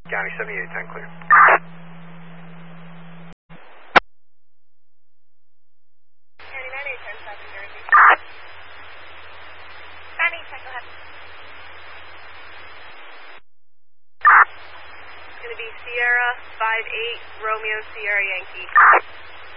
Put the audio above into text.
County 7810 clear. County 9810 South New Jersey. 9810, go ahead. It's going to be Sierra 58 Romeo Sierra Yankee.